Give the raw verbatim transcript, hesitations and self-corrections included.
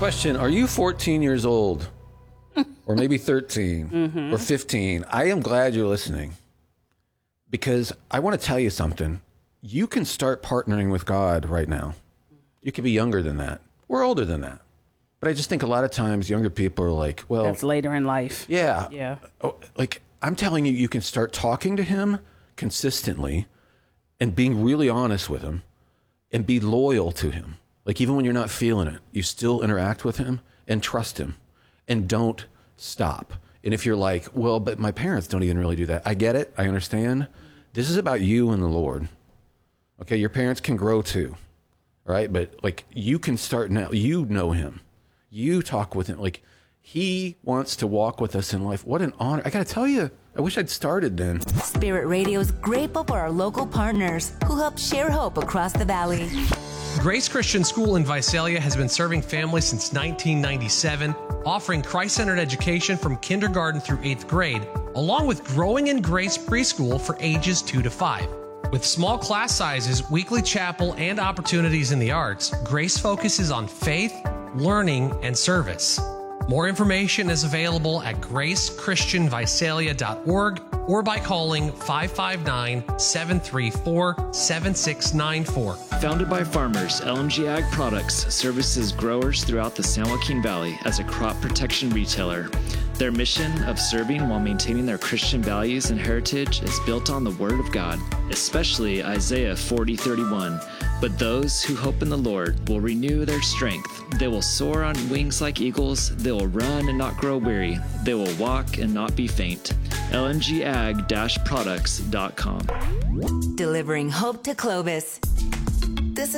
Question, are you fourteen years old? Or maybe thirteen mm-hmm. or fifteen? I am glad you're listening because I want to tell you something. You can start partnering with God right now. You could be younger than that. We're older than that. But I just think a lot of times younger people are like, well... That's later in life. Yeah. Yeah. Oh, like, I'm telling you, you can start talking to him consistently and being really honest with him and be loyal to him. Like, even when you're not feeling it, you still interact with him and trust him and don't stop. And if you're like, well, but my parents don't even really do that. I get it. I understand. This is about you and the Lord. Okay, your parents can grow too. All right, but like you can start now. You know him. You talk with him. Like he wants to walk with us in life. What an honor. I got to tell you, I wish I'd started then. Spirit Radio is grateful for our local partners who help share hope across the valley. Grace Christian School in Visalia has been serving families since nineteen ninety-seven, offering Christ-centered education from kindergarten through eighth grade, along with Growing in Grace preschool for ages two to five. With small class sizes, weekly chapel, and opportunities in the arts, Grace focuses on faith, learning, and service. More information is available at grace christian visalia dot org or by calling five five nine, seven three four, seven six nine four. Founded by farmers, L M G Ag Products services growers throughout the San Joaquin Valley as a crop protection retailer. Their mission of serving while maintaining their Christian values and heritage is built on the Word of God, especially Isaiah forty thirty-one. But those who hope in the Lord will renew their strength. They will soar on wings like eagles. They will run and not grow weary. They will walk and not be faint. L M G ag products dot com. Delivering hope to Clovis.